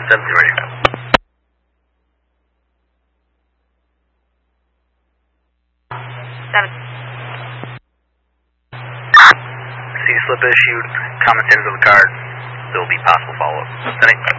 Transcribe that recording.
radio. C slip issued, comments into the card. There will be possible follow-up.